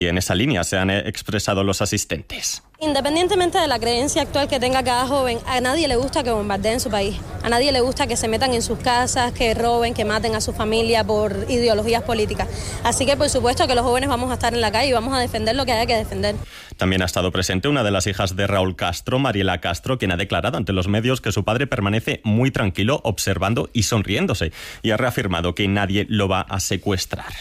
Y en esa línea se han expresado los asistentes. Independientemente de la creencia actual que tenga cada joven, a nadie le gusta que bombardeen su país. A nadie le gusta que se metan en sus casas, que roben, que maten a su familia por ideologías políticas. Así que por supuesto que los jóvenes vamos a estar en la calle y vamos a defender lo que haya que defender. También ha estado presente una de las hijas de Raúl Castro, Mariela Castro, quien ha declarado ante los medios que su padre permanece muy tranquilo, observando y sonriéndose. Y ha reafirmado que nadie lo va a secuestrar.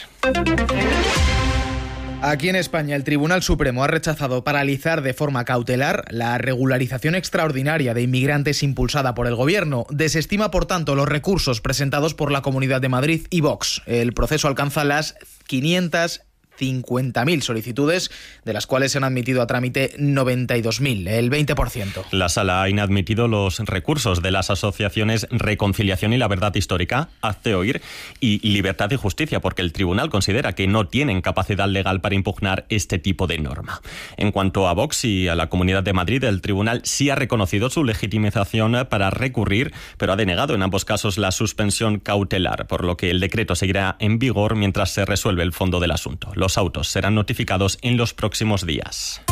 Aquí en España, el Tribunal Supremo ha rechazado paralizar de forma cautelar la regularización extraordinaria de inmigrantes impulsada por el Gobierno. Desestima, por tanto, los recursos presentados por la Comunidad de Madrid y Vox. El proceso alcanza las 550.000 solicitudes, de las cuales se han admitido a trámite 92.000, el 20%. La Sala ha inadmitido los recursos de las asociaciones Reconciliación y la Verdad Histórica, Hazte Oír y Libertad y Justicia, porque el tribunal considera que no tienen capacidad legal para impugnar este tipo de norma. En cuanto a Vox y a la Comunidad de Madrid, el tribunal sí ha reconocido su legitimización para recurrir, pero ha denegado en ambos casos la suspensión cautelar, por lo que el decreto seguirá en vigor mientras se resuelve el fondo del asunto. Los autos serán notificados en los próximos días.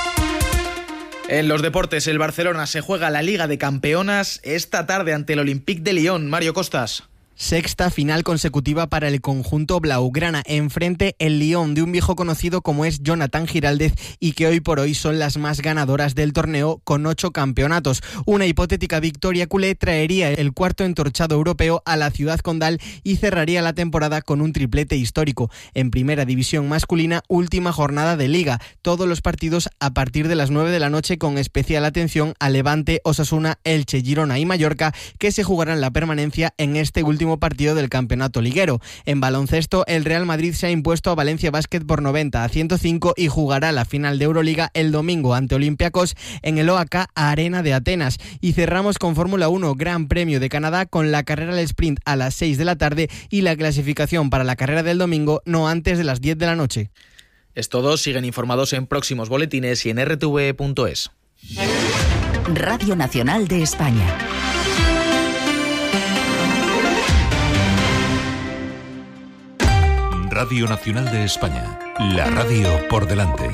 En los deportes, el Barcelona se juega la Liga de Campeonas esta tarde ante el Olympique de Lyon. Mario Costas. Sexta final consecutiva para el conjunto blaugrana. Enfrente el Lyon de un viejo conocido como es Jonathan Giraldez y que hoy por hoy son las más ganadoras del torneo con 8 campeonatos. Una hipotética victoria culé traería el cuarto entorchado europeo a la ciudad condal y cerraría la temporada con un triplete histórico. En primera división masculina, última jornada de liga. Todos los partidos a partir de las 9 de la noche con especial atención a Levante, Osasuna, Elche, Girona y Mallorca, que se jugarán la permanencia en este último partido del campeonato liguero. En baloncesto, el Real Madrid se ha impuesto a Valencia Basket por 90-105 y jugará la final de Euroliga el domingo ante Olympiacos en el OAK Arena de Atenas. Y cerramos con Fórmula 1, Gran Premio de Canadá, con la carrera del sprint a las 6 de la tarde y la clasificación para la carrera del domingo no antes de las 10 de la noche. Es todo, siguen informados en próximos boletines y en rtv.es. Radio Nacional de España. Radio Nacional de España, la radio por delante.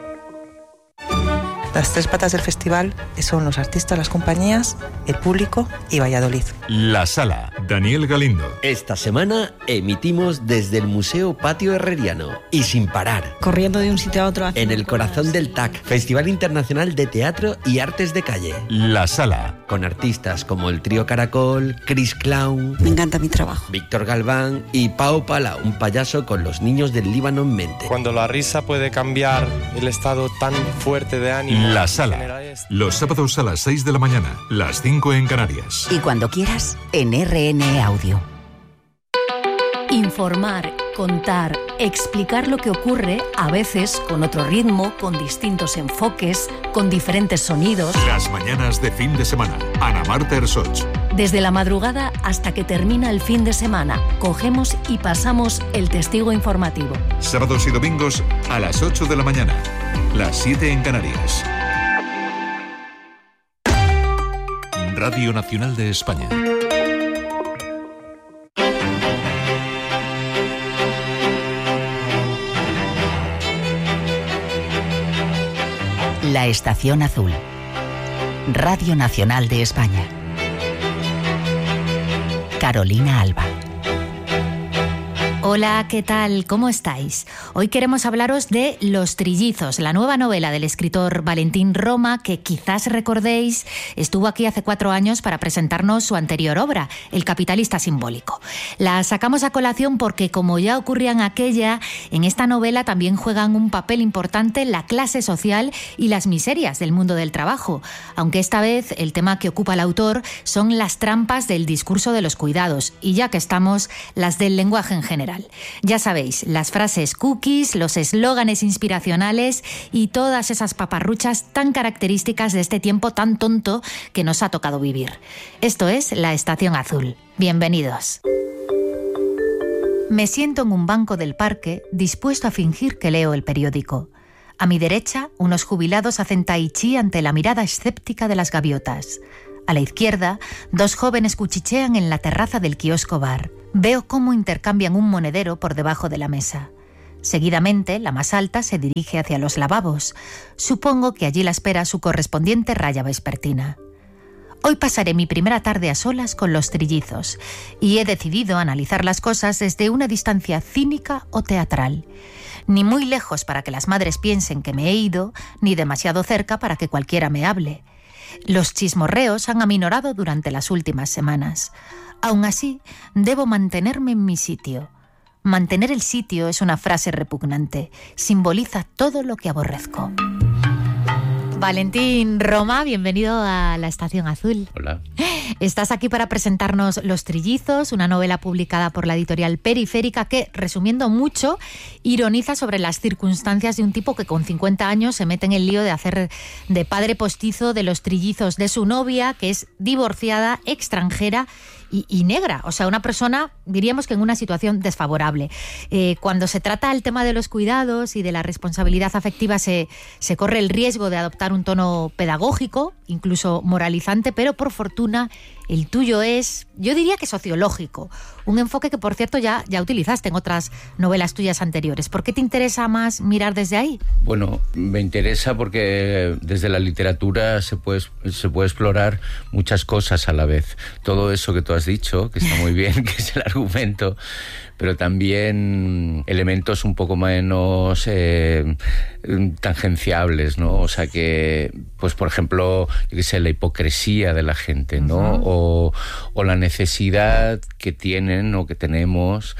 Las tres patas del festival son los artistas, las compañías, el público y Valladolid. La Sala, Daniel Galindo. Esta semana emitimos desde el Museo Patio Herreriano y sin parar. Corriendo de un sitio a otro. En el corazón del TAC, Festival Internacional de Teatro y Artes de Calle. La Sala. Con artistas como el Trío Caracol, Chris Clown. Me encanta mi trabajo. Víctor Galván y Pau Palau, un payaso con los niños del Líbano en mente. Cuando la risa puede cambiar el estado tan fuerte de ánimo. La Sala. Los sábados a las 6 de la mañana, las 5 en Canarias. Y cuando quieras, en RN Audio. Informar, contar, explicar lo que ocurre, a veces con otro ritmo, con distintos enfoques, con diferentes sonidos. Las mañanas de fin de semana. Ana Marta Ersoch. Desde la madrugada hasta que termina el fin de semana, cogemos y pasamos el testigo informativo. Sábados y domingos a las 8 de la mañana, las 7 en Canarias. Radio Nacional de España. La Estación Azul. Radio Nacional de España. Carolina Alba. Hola, ¿qué tal? ¿Cómo estáis? Hoy queremos hablaros de Los Trillizos, la nueva novela del escritor Valentín Roma, que quizás recordéis estuvo aquí hace 4 años para presentarnos su anterior obra, El capitalista simbólico. La sacamos a colación porque, como ya ocurría en aquella, en esta novela también juegan un papel importante la clase social y las miserias del mundo del trabajo, aunque esta vez el tema que ocupa el autor son las trampas del discurso de los cuidados y, ya que estamos, las del lenguaje en general. Ya sabéis, las frases cookies, los eslóganes inspiracionales y todas esas paparruchas tan características de este tiempo tan tonto que nos ha tocado vivir. Esto es La Estación Azul. Bienvenidos. Me siento en un banco del parque, dispuesto a fingir que leo el periódico. A mi derecha, unos jubilados hacen tai chi ante la mirada escéptica de las gaviotas. A la izquierda, 2 jóvenes cuchichean en la terraza del kiosco bar. Veo cómo intercambian un monedero por debajo de la mesa. Seguidamente, la más alta se dirige hacia los lavabos. Supongo que allí la espera su correspondiente raya vespertina. Hoy pasaré mi primera tarde a solas con los trillizos y he decidido analizar las cosas desde una distancia cínica o teatral. Ni muy lejos para que las madres piensen que me he ido, ni demasiado cerca para que cualquiera me hable. Los chismorreos han aminorado durante las últimas semanas. Aún así, debo mantenerme en mi sitio. Mantener el sitio es una frase repugnante. Simboliza todo lo que aborrezco. Valentín Roma, bienvenido a La Estación Azul. Hola. Estás aquí para presentarnos Los Trillizos, una novela publicada por la editorial Periférica que, resumiendo mucho, ironiza sobre las circunstancias de un tipo que con 50 años se mete en el lío de hacer de padre postizo de los trillizos de su novia, que es divorciada, extranjera y negra, o sea, una persona, diríamos que en una situación desfavorable. Cuando se trata el tema de los cuidados y de la responsabilidad afectiva, se corre el riesgo de adoptar un tono pedagógico, incluso moralizante, pero por fortuna el tuyo es, yo diría que sociológico, un enfoque que, por cierto, ya utilizaste en otras novelas tuyas anteriores. ¿Por qué te interesa más mirar desde ahí? Bueno, me interesa porque desde la literatura se puede explorar muchas cosas a la vez. Todo eso que tú has dicho, que está muy bien, que es el argumento, pero también elementos un poco menos tangenciables, ¿no? O sea que, pues por ejemplo, yo qué sé, la hipocresía de la gente, ¿no? Uh-huh. O la necesidad que tienen o que tenemos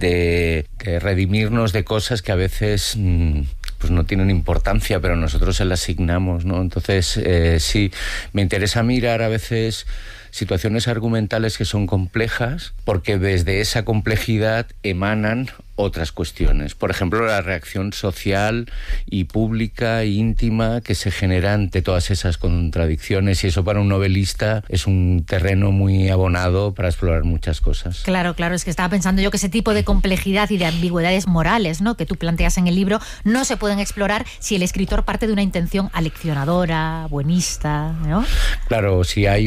de redimirnos de cosas que a veces pues no tienen importancia, pero nosotros se las asignamos, ¿no? Entonces, sí, me interesa mirar a veces situaciones argumentales que son complejas, porque desde esa complejidad emanan otras cuestiones. Por ejemplo, la reacción social y pública e íntima que se genera ante todas esas contradicciones, y eso para un novelista es un terreno muy abonado para explorar muchas cosas. Claro, es que estaba pensando yo que ese tipo de complejidad y de ambigüedades morales, ¿no?, que tú planteas en el libro, no se pueden explorar si el escritor parte de una intención aleccionadora, buenista, ¿no? Claro, si hay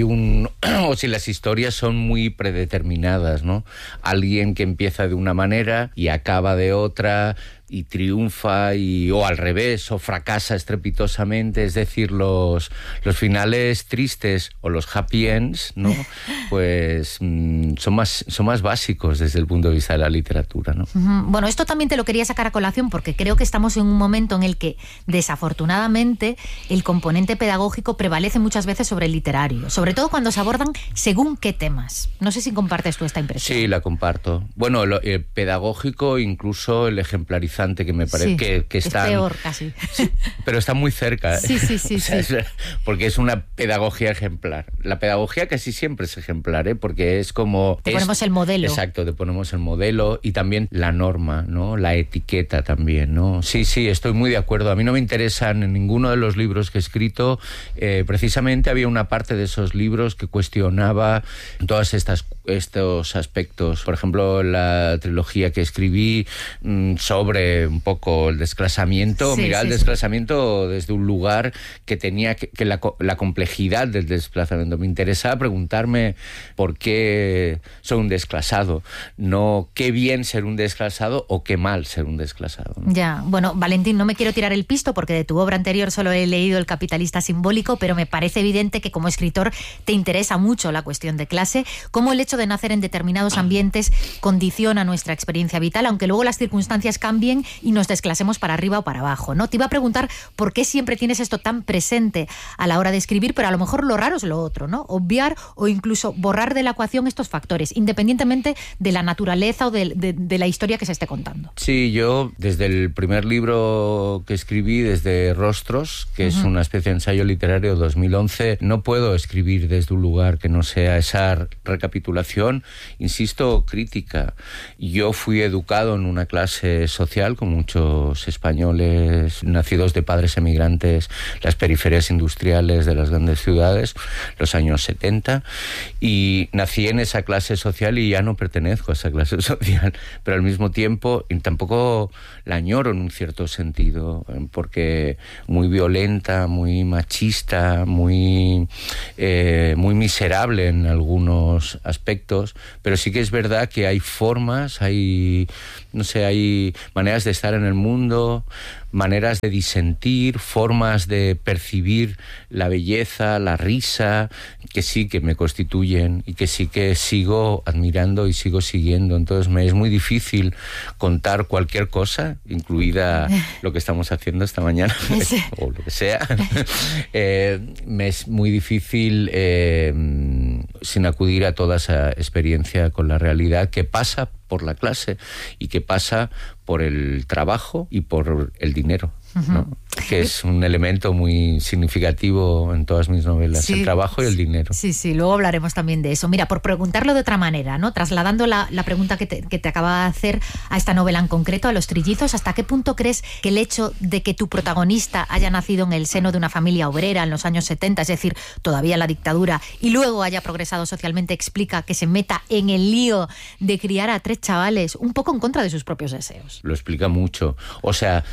o si las historias son muy predeterminadas, ¿no? Alguien que empieza de una manera y acaba de otra y triunfa, o al revés, o fracasa estrepitosamente, es decir, los finales tristes o los happy ends, ¿no? Pues son más básicos desde el punto de vista de la literatura, ¿no? Bueno, esto también te lo quería sacar a colación porque creo que estamos en un momento en el que, desafortunadamente, el componente pedagógico prevalece muchas veces sobre el literario, sobre todo cuando se abordan según qué temas. No sé si compartes tú esta impresión. Sí, la comparto. Bueno, el pedagógico, incluso el ejemplarizante, que me parece que está... Es peor, casi. Sí, pero está muy cerca. Sí. O sea, porque es una pedagogía ejemplar. La pedagogía casi siempre es ejemplar, porque es como... Te ponemos el modelo. Exacto, te ponemos el modelo y también la norma, ¿no? La etiqueta también, ¿no? Sí, estoy muy de acuerdo. A mí no me interesan en ninguno de los libros que he escrito. Precisamente había una parte de esos libros que cuestionaba todos estos aspectos. Por ejemplo, la trilogía que escribí sobre un poco el desclasamiento, el desplazamiento desde un lugar que tenía que la complejidad del desplazamiento. Me interesaba preguntarme por qué soy un desclasado, no qué bien ser un desclasado o qué mal ser un desclasado, ¿no? Ya, bueno, Valentín, no me quiero tirar el pisto porque de tu obra anterior solo he leído El capitalista simbólico, pero me parece evidente que como escritor te interesa mucho la cuestión de clase, cómo el hecho de nacer en determinados ambientes condiciona nuestra experiencia vital, aunque luego las circunstancias cambien y nos desclasemos para arriba o para abajo, ¿no? Te iba a preguntar por qué siempre tienes esto tan presente a la hora de escribir, pero a lo mejor lo raro es lo otro, ¿no? Obviar o incluso borrar de la ecuación estos factores, independientemente de la naturaleza o de la historia que se esté contando. Sí, yo desde el primer libro que escribí, desde Rostros, que es una especie de ensayo literario 2011, no puedo escribir desde un lugar que no sea esa recapitulación, insisto, crítica. Yo fui educado en una clase social como muchos españoles nacidos de padres emigrantes, las periferias industriales de las grandes ciudades, los años 70, y nací en esa clase social y ya no pertenezco a esa clase social, pero al mismo tiempo y tampoco la añoro en un cierto sentido, porque muy violenta, muy machista, muy miserable en algunos aspectos, pero sí que es verdad que hay formas, hay maneras maneras de estar en el mundo, maneras de disentir, formas de percibir la belleza, la risa, que sí que me constituyen y que sí que sigo admirando y sigo siguiendo. Entonces me es muy difícil contar cualquier cosa, incluida lo que estamos haciendo esta mañana, o lo que sea. Me es muy difícil sin acudir a toda esa experiencia con la realidad que pasa por la clase y que pasa por el trabajo y por el dinero, ¿no? Que es un elemento muy significativo en todas mis novelas, el trabajo y el dinero. Sí, luego hablaremos también de eso. Mira, por preguntarlo de otra manera, ¿no? Trasladando la pregunta que te acaba de hacer a esta novela en concreto, a Los Trillizos, ¿hasta qué punto crees que el hecho de que tu protagonista haya nacido en el seno de una familia obrera en los años 70, es decir, todavía la dictadura, y luego haya progresado socialmente, explica que se meta en el lío de criar a 3 chavales un poco en contra de sus propios deseos? Lo explica mucho. O sea,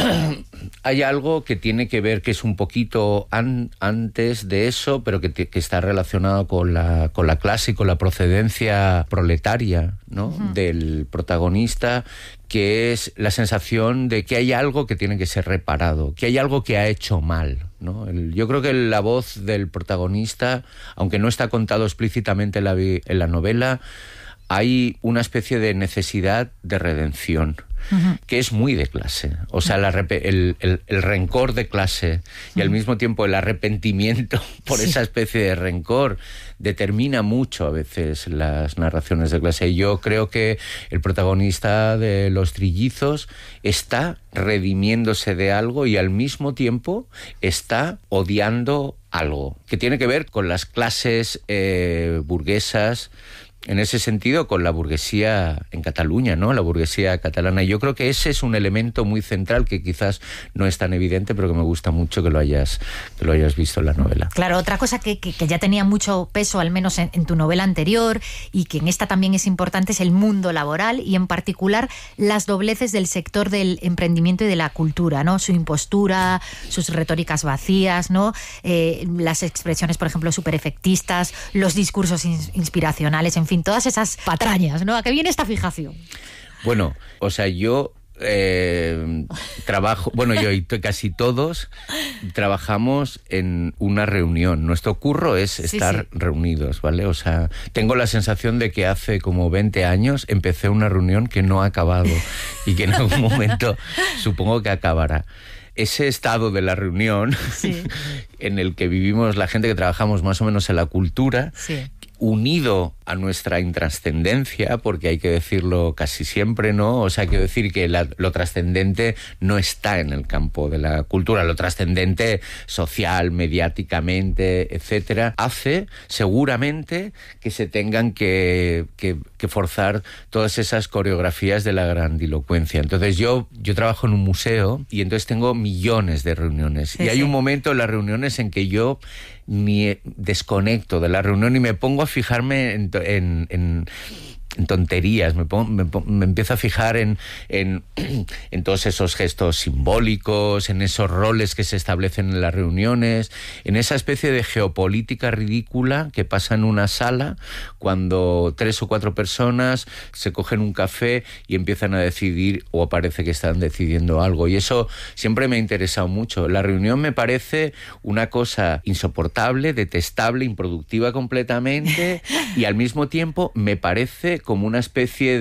hay algo que tiene que ver, que es un poquito antes de eso, pero que está relacionado con la clase y con la procedencia proletaria, ¿no? Del protagonista, que es la sensación de que hay algo que tiene que ser reparado, que hay algo que ha hecho mal, ¿no? Yo creo que la voz del protagonista, aunque no está contado explícitamente en la novela, hay una especie de necesidad de redención, que es muy de clase. O sea, el rencor de clase y al mismo tiempo el arrepentimiento por esa especie de rencor determina mucho a veces las narraciones de clase. Y yo creo que el protagonista de Los Trillizos está redimiéndose de algo y al mismo tiempo está odiando algo que tiene que ver con las clases burguesas, en ese sentido, con la burguesía en Cataluña, ¿no? La burguesía catalana. Y yo creo que ese es un elemento muy central que quizás no es tan evidente, pero que me gusta mucho que lo hayas visto en la novela. Claro, otra cosa que ya tenía mucho peso, al menos en tu novela anterior, y que en esta también es importante, es el mundo laboral y en particular las dobleces del sector del emprendimiento y de la cultura, ¿no? Su impostura, sus retóricas vacías, ¿no? Las expresiones, por ejemplo, súper efectistas, los discursos inspiracionales, en fin, todas esas patrañas, ¿no? ¿A qué viene esta fijación? Bueno, o sea, yo trabajo, yo y casi todos trabajamos en una reunión. Nuestro curro es estar reunidos, ¿vale? O sea, tengo la sensación de que hace como 20 años empecé una reunión que no ha acabado y que en algún momento supongo que acabará. Ese estado de la reunión en el que vivimos la gente que trabajamos más o menos en la cultura, unido a nuestra intrascendencia, porque hay que decirlo casi siempre, ¿no? O sea, quiero decir que lo trascendente no está en el campo de la cultura, lo trascendente social, mediáticamente, etcétera, hace seguramente que se tengan que forzar todas esas coreografías de la grandilocuencia. Entonces yo trabajo en un museo y entonces tengo millones de reuniones. Y hay un momento en las reuniones en que yo ni desconecto de la reunión y me pongo a fijarme en tonterías, me empiezo a fijar en todos esos gestos simbólicos, en esos roles que se establecen en las reuniones, en esa especie de geopolítica ridícula que pasa en una sala cuando 3 o 4 personas se cogen un café y empiezan a decidir, o parece que están decidiendo algo, y eso siempre me ha interesado mucho. La reunión me parece una cosa insoportable, detestable, improductiva completamente, y al mismo tiempo me parece como una especie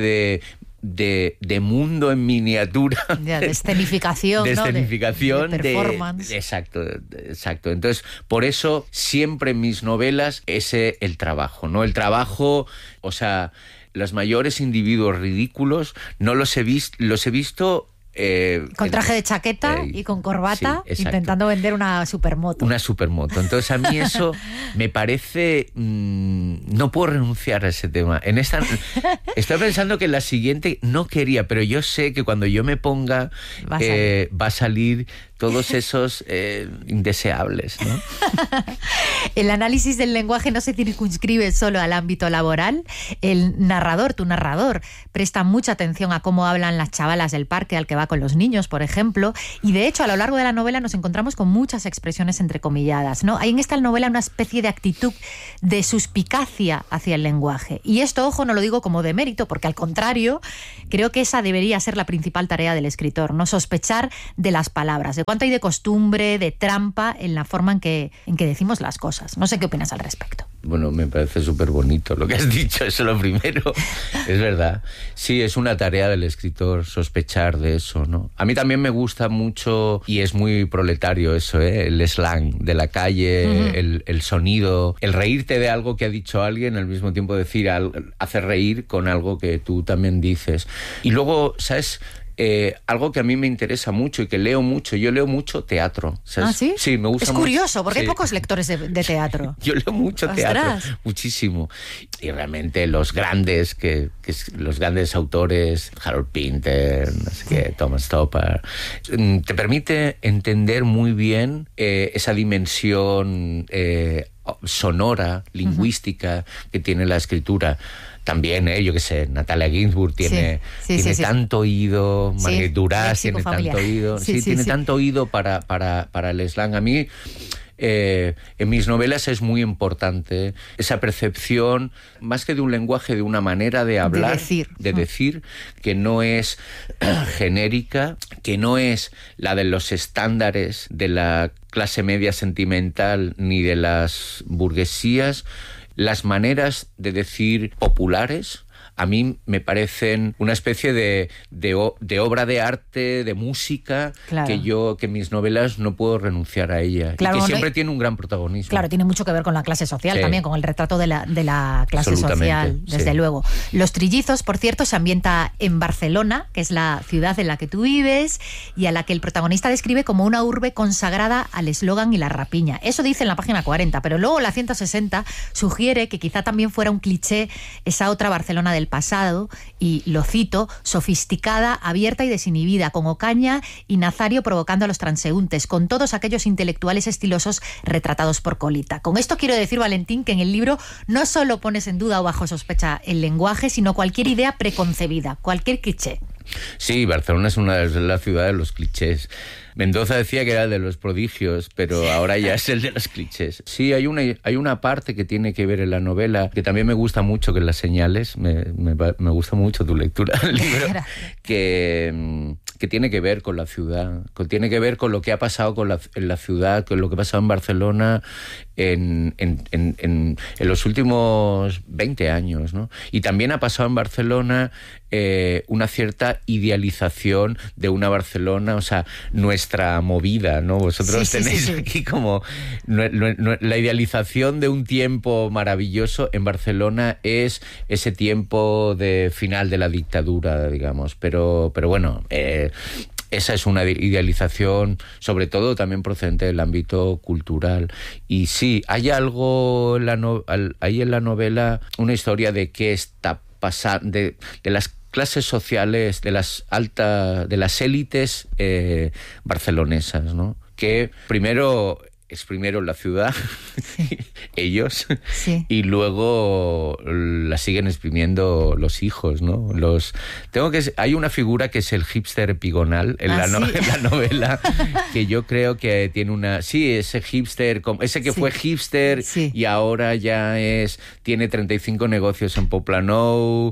de mundo en miniatura. De escenificación, de ¿no? escenificación, de performance. Exacto. Entonces, por eso siempre en mis novelas ese el trabajo, ¿no? El trabajo, o sea, los mayores individuos ridículos no los he visto con traje de chaqueta y con corbata, intentando vender una supermoto. Una supermoto. Entonces a mí eso me parece... no puedo renunciar a ese tema. Estoy pensando que en la siguiente no quería, pero yo sé que cuando yo me ponga va a salir todos esos indeseables, ¿no? El análisis del lenguaje no se circunscribe solo al ámbito laboral. Tu narrador, presta mucha atención a cómo hablan las chavalas del parque al que va con los niños, por ejemplo, y de hecho a lo largo de la novela nos encontramos con muchas expresiones entrecomilladas, ¿no? Hay en esta novela una especie de actitud de suspicacia hacia el lenguaje. Y esto, ojo, no lo digo como demérito, porque al contrario, creo que esa debería ser la principal tarea del escritor, no sospechar de las palabras, de cuánto hay de costumbre, de trampa en la forma en que decimos las cosas. No sé qué opinas al respecto. Bueno, me parece súper bonito lo que has dicho, eso es lo primero. Es verdad. Sí, es una tarea del escritor sospechar de eso, ¿no? A mí también me gusta mucho, y es muy proletario eso, el slang de la calle, el sonido, el reírte de algo que ha dicho alguien, al mismo tiempo decir, hacer reír con algo que tú también dices. Y luego, ¿sabes? Algo que a mí me interesa mucho y que leo mucho, yo leo mucho teatro. ¿Sabes? ¿Ah, sí? Sí, me gusta mucho. Es curioso, porque hay pocos lectores de teatro. Yo leo mucho teatro, muchísimo. Y realmente los grandes, los grandes autores, Harold Pinter, no sé qué, Thomas Stoppard, te permite entender muy bien esa dimensión sonora, lingüística que tiene la escritura. También, yo qué sé, Natalia Ginzburg tiene tanto oído, Marguerite Duras tiene tanto oído, tiene tanto oído para el slang. A mí, en mis novelas es muy importante esa percepción, más que de un lenguaje, de una manera de hablar, de decir, que no es genérica, que no es la de los estándares de la clase media sentimental ni de las burguesías. Las maneras de decir populares a mí me parecen una especie de obra de arte, de música, claro, que en mis novelas no puedo renunciar a ella. Claro, y que siempre tiene un gran protagonismo. Claro, tiene mucho que ver con la clase social también, con el retrato de la clase social, desde luego. Los Trillizos, por cierto, se ambienta en Barcelona, que es la ciudad en la que tú vives y a la que el protagonista describe como una urbe consagrada al eslogan y la rapiña. Eso dice en la página 40, pero luego la 160 sugiere que quizá también fuera un cliché esa otra Barcelona del pasado, y lo cito, sofisticada, abierta y desinhibida, con Ocaña y Nazario provocando a los transeúntes, con todos aquellos intelectuales estilosos retratados por Colita. Con esto quiero decir, Valentín, que en el libro no solo pones en duda o bajo sospecha el lenguaje, sino cualquier idea preconcebida, cualquier cliché. Sí, Barcelona es una de las ciudades de los clichés. Mendoza decía que era el de los prodigios, pero ahora ya es el de los clichés. Sí, hay una parte que tiene que ver en la novela, que también me gusta mucho, que las señales, me gusta mucho tu lectura del libro, que tiene que ver con la ciudad, tiene que ver con lo que ha pasado en la ciudad, con lo que ha pasado en Barcelona en los últimos 20 años, ¿no? Y también ha pasado en Barcelona una cierta idealización de una Barcelona, o sea, nuestra movida, ¿no? Vosotros tenéis aquí como la idealización de un tiempo maravilloso. En Barcelona es ese tiempo de final de la dictadura, digamos, pero bueno, esa es una idealización, sobre todo también procedente del ámbito cultural. Y sí, hay algo ahí en la novela, una historia de qué está pasando, de las clases sociales, de las élites barcelonesas, ¿no? Que primero exprimieron la ciudad, ellos, y luego la siguen exprimiendo los hijos, ¿no? Hay una figura que es el hipster epigonal en la novela, que yo creo que tiene ese hipster, ese que fue hipster y ahora ya tiene 35 negocios en Poblenou,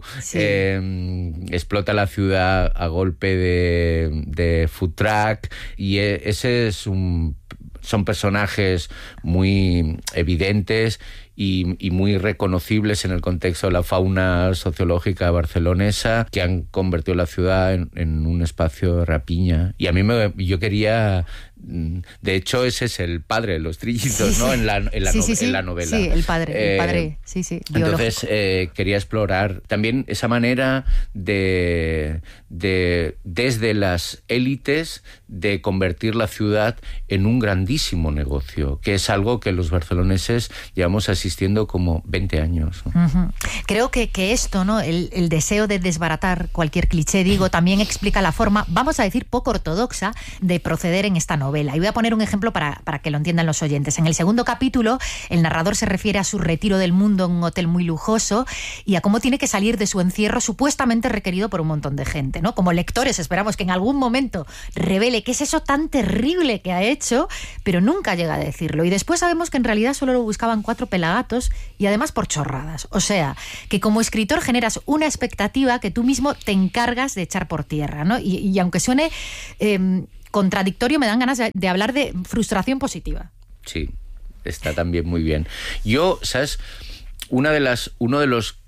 explota la ciudad a golpe de food truck, y ese son personajes muy evidentes y muy reconocibles en el contexto de la fauna sociológica barcelonesa, que han convertido la ciudad en un espacio de rapiña. Y a mí yo quería... De hecho, ese es el padre de los Trillizos, ¿no? En la novela. Sí, el padre, entonces, quería explorar también esa manera de desde las élites, de convertir la ciudad en un grandísimo negocio, que es algo que los barceloneses llevamos así existiendo como 20 años, ¿no? Uh-huh. Creo que esto, ¿no? El deseo de desbaratar cualquier cliché, digo, también explica la forma, vamos a decir, poco ortodoxa de proceder en esta novela. Y voy a poner un ejemplo para que lo entiendan los oyentes. En el segundo capítulo, el narrador se refiere a su retiro del mundo en un hotel muy lujoso y a cómo tiene que salir de su encierro supuestamente requerido por un montón de gente, ¿no? Como lectores esperamos que en algún momento revele qué es eso tan terrible que ha hecho, pero nunca llega a decirlo. Y después sabemos que en realidad solo lo buscaban 4 pelagatos y además por chorradas. O sea, que como escritor generas una expectativa que tú mismo te encargas de echar por tierra, ¿no? Y aunque suene contradictorio, me dan ganas de hablar de frustración positiva. Sí, está también muy bien. Yo, ¿sabes? Uno de los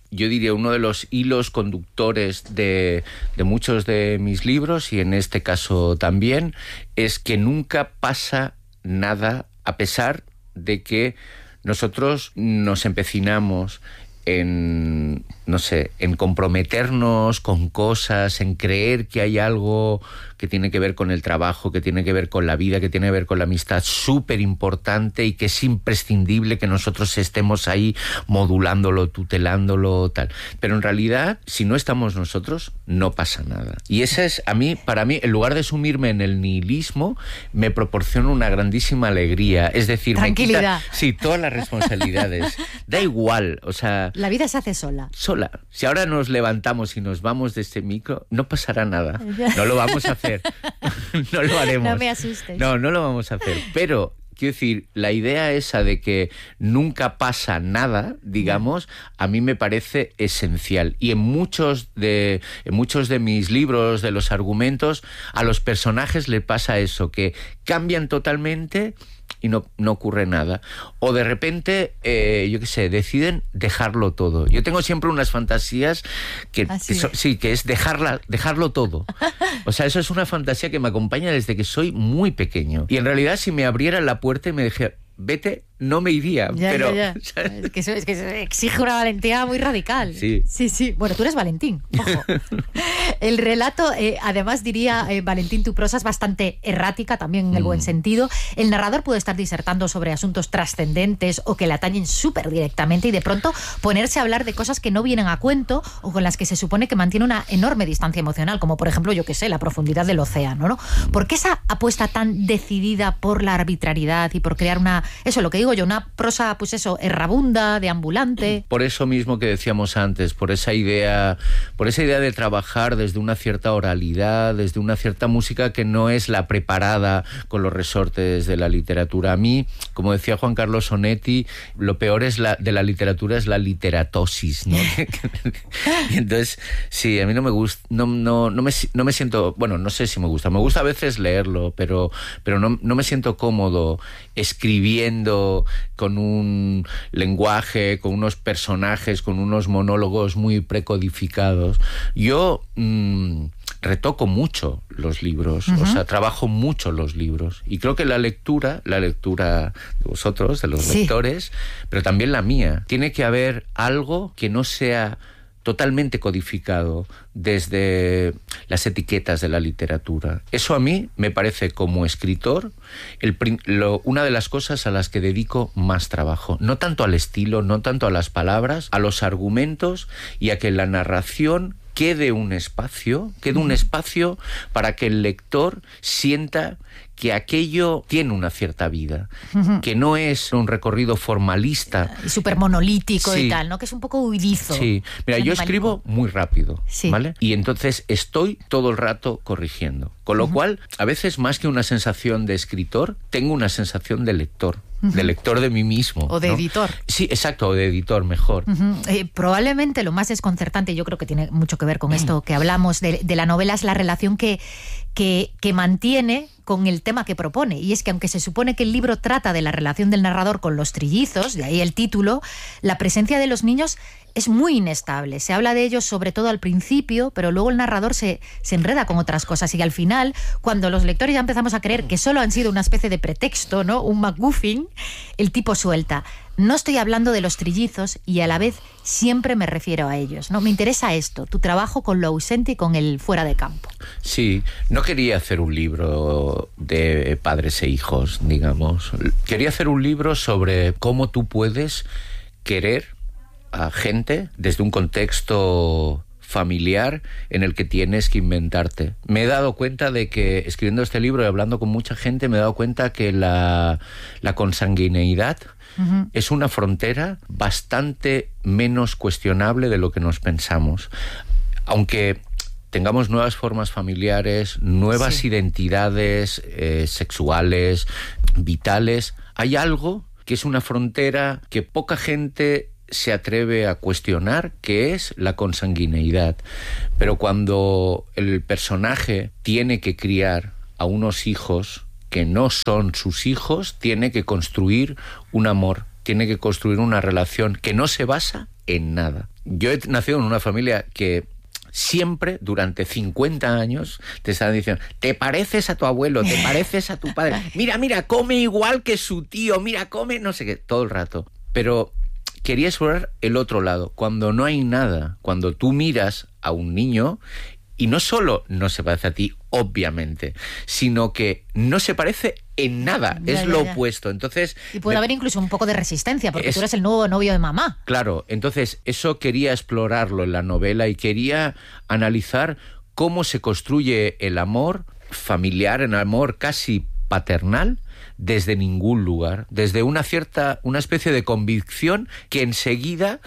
hilos conductores de muchos de mis libros, y en este caso también, es que nunca pasa nada a pesar de que nosotros nos empecinamos en, no sé, en comprometernos con cosas, en creer que hay algo que tiene que ver con el trabajo, que tiene que ver con la vida, que tiene que ver con la amistad, súper importante, y que es imprescindible que nosotros estemos ahí modulándolo, tutelándolo, tal. Pero en realidad, si no estamos nosotros, no pasa nada. Y esa es, para mí, en lugar de sumirme en el nihilismo, me proporciona una grandísima alegría. Es decir, tranquilidad. Me quita, sí, todas las responsabilidades. Da igual, o sea... La vida se hace sola. Sola. Si ahora nos levantamos y nos vamos de este micro, no pasará nada. No lo vamos a hacer. No lo haremos. No me asustes. No lo vamos a hacer. Pero, quiero decir, la idea esa de que nunca pasa nada, digamos, a mí me parece esencial. Y en muchos de mis libros, de los argumentos, a los personajes les pasa eso, que cambian totalmente y no ocurre nada. O de repente, yo qué sé, deciden dejarlo todo. Yo tengo siempre unas fantasías que es dejarlo todo. O sea, eso es una fantasía que me acompaña desde que soy muy pequeño. Y en realidad, si me abrieran la puerta y me dijera, vete, no me iría. Pero es que se exige una valentía muy radical. Sí. Bueno, tú eres Valentín, ojo. El relato, además diría Valentín, tu prosa es bastante errática, también en el buen sentido. El narrador puede estar disertando sobre asuntos trascendentes o que le atañen súper directamente y de pronto ponerse a hablar de cosas que no vienen a cuento o con las que se supone que mantiene una enorme distancia emocional, como por ejemplo, yo qué sé, la profundidad del océano, ¿no? ¿Por qué esa apuesta tan decidida por la arbitrariedad y por crear lo que digo yo, una prosa, pues eso, errabunda, deambulante? Por eso mismo que decíamos antes, por esa idea de trabajar desde una cierta oralidad, desde una cierta música que no es la preparada con los resortes de la literatura. A mí, como decía Juan Carlos Onetti, lo peor de la literatura es la literatosis, ¿no? Y entonces, sí, a mí no me gusta, no me siento, bueno, no sé si me gusta a veces leerlo, pero no me siento cómodo escribiendo con un lenguaje, con unos personajes, con unos monólogos muy precodificados. Yo retoco mucho los libros, o sea, trabajo mucho los libros. Y creo que la lectura de vosotros, de los lectores, pero también la mía, tiene que haber algo que no sea totalmente codificado desde las etiquetas de la literatura. Eso a mí me parece, como escritor, una de las cosas a las que dedico más trabajo. No tanto al estilo, no tanto a las palabras, a los argumentos y a que la narración quede un espacio para que el lector sienta que aquello tiene una cierta vida, que no es un recorrido formalista. Súper monolítico y tal, ¿no? Que es un poco huidizo. Sí. Mira, yo escribo muy rápido, ¿vale? Y entonces estoy todo el rato corrigiendo. Con lo cual, a veces más que una sensación de escritor, tengo una sensación de lector. De lector de mí mismo. O de editor. Sí, exacto, o de editor, mejor. Probablemente lo más desconcertante, yo creo que tiene mucho que ver con esto que hablamos de la novela, es la relación que mantiene con el tema que propone. Y es que aunque se supone que el libro trata de la relación del narrador con los trillizos, de ahí el título, la presencia de los niños es muy inestable. Se habla de ellos sobre todo al principio, pero luego el narrador se enreda con otras cosas y al final, cuando los lectores ya empezamos a creer que solo han sido una especie de pretexto, ¿no? Un MacGuffin, el tipo suelta: no estoy hablando de los trillizos y a la vez siempre me refiero a ellos, ¿no? Me interesa esto, tu trabajo con lo ausente y con el fuera de campo. Sí, no quería hacer un libro de padres e hijos, digamos. Quería hacer un libro sobre cómo tú puedes querer a gente desde un contexto familiar en el que tienes que inventarte. Me he dado cuenta de que, escribiendo este libro y hablando con mucha gente, me he dado cuenta que la consanguineidad es una frontera bastante menos cuestionable de lo que nos pensamos. Aunque tengamos nuevas formas familiares, nuevas identidades sexuales, vitales, hay algo que es una frontera que poca gente se atreve a cuestionar, que es la consanguineidad. Pero cuando el personaje tiene que criar a unos hijos que no son sus hijos, tiene que construir un amor, tiene que construir una relación que no se basa en nada. Yo he nacido en una familia que siempre, durante 50 años, te estaban diciendo: te pareces a tu abuelo, te pareces a tu padre, mira, come igual que su tío, mira, come no sé qué, todo el rato. Pero quería explorar el otro lado, cuando no hay nada, cuando tú miras a un niño y no solo no se parece a ti, obviamente, sino que no se parece en nada, es lo opuesto. Entonces, y puede haber incluso un poco de resistencia, porque tú eres el nuevo novio de mamá. Claro, entonces eso quería explorarlo en la novela y quería analizar cómo se construye el amor familiar, el amor casi paternal, desde ningún lugar, desde una especie de convicción que enseguida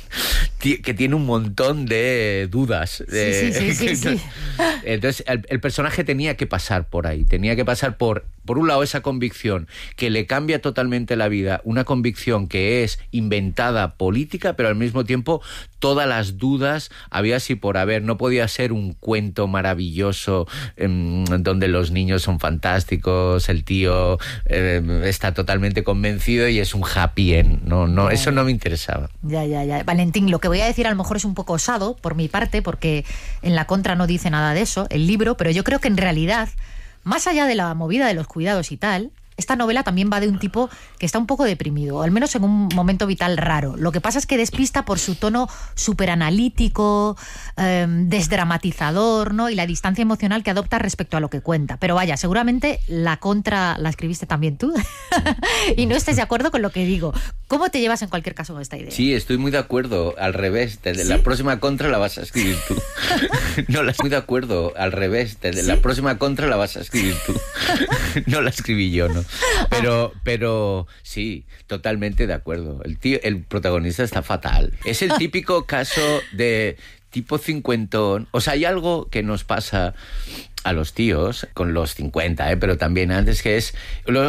que tiene un montón de dudas. Sí. Entonces el personaje tenía que pasar por ahí, tenía que pasar por un lado esa convicción que le cambia totalmente la vida, una convicción que es inventada política, pero al mismo tiempo todas las dudas había así por haber. No podía ser un cuento maravilloso donde los niños son fantásticos, el tío está totalmente convencido y es un happy end. No, eso no me interesaba. Ya. Valentín, lo que voy a decir a lo mejor es un poco osado por mi parte, porque en la contra no dice nada de eso, el libro, pero yo creo que en realidad, más allá de la movida de los cuidados y tal, esta novela también va de un tipo que está un poco deprimido, o al menos en un momento vital raro. Lo que pasa es que despista por su tono súper analítico, desdramatizador, ¿no? Y la distancia emocional que adopta respecto a lo que cuenta. Pero vaya, seguramente la contra la escribiste también tú y no estés de acuerdo con lo que digo. ¿Cómo te llevas en cualquier caso con esta idea? Sí, estoy muy de acuerdo. Al revés, desde la próxima contra la vas a escribir tú. No, estoy de acuerdo. Al revés, desde la próxima contra la vas a escribir tú. No la escribí yo, ¿no? Pero sí, totalmente de acuerdo. El protagonista está fatal. Es el típico caso de tipo cincuentón. O sea, hay algo que nos pasa a los tíos con los 50, pero también antes, que es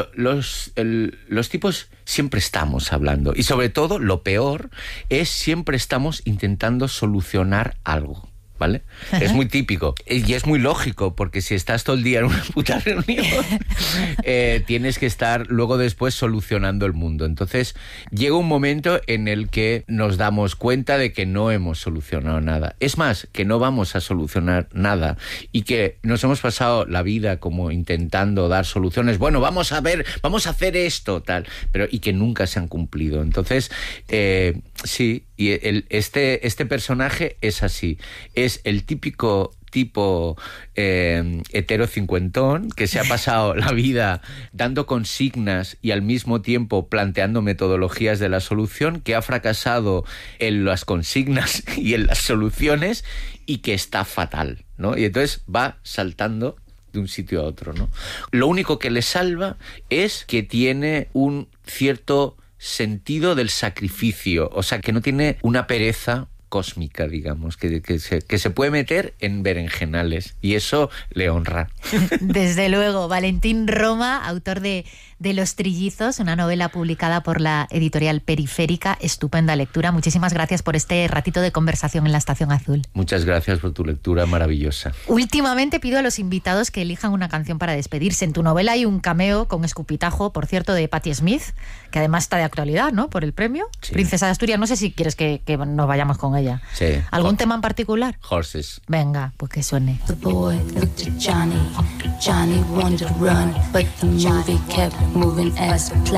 los tipos siempre estamos hablando, y sobre todo lo peor es siempre estamos intentando solucionar algo. ¿Vale? Es muy típico y es muy lógico, porque si estás todo el día en una puta reunión tienes que estar luego después solucionando el mundo. Entonces llega un momento en el que nos damos cuenta de que no hemos solucionado nada. Es más, que no vamos a solucionar nada y que nos hemos pasado la vida como intentando dar soluciones. Bueno, vamos a hacer esto, tal, y que nunca se han cumplido. Entonces, sí, y este personaje es así. Es el típico tipo hetero cincuentón que se ha pasado la vida dando consignas y al mismo tiempo planteando metodologías de la solución, que ha fracasado en las consignas y en las soluciones y que está fatal, ¿no? Y entonces va saltando de un sitio a otro, ¿no? Lo único que le salva es que tiene un cierto sentido del sacrificio, o sea, que no tiene una pereza cósmica, digamos, que se puede meter en berenjenales, y eso le honra. Desde luego. Valentín Roma, autor de Los Trillizos, una novela publicada por la editorial Periférica. Estupenda lectura. Muchísimas gracias por este ratito de conversación en la Estación Azul. Muchas gracias por tu lectura maravillosa. Últimamente pido a los invitados que elijan una canción para despedirse. En tu novela hay un cameo con escupitajo, por cierto, de Patti Smith, que además está de actualidad, ¿no?, por el premio. Sí. Princesa de Asturias. No sé si quieres que nos vayamos con ella. Sí. ¿Algún tema en particular? Horses. Venga, pues que suene. The boy looked at Johnny. Johnny wanted to run, but the movie kept moving as planned.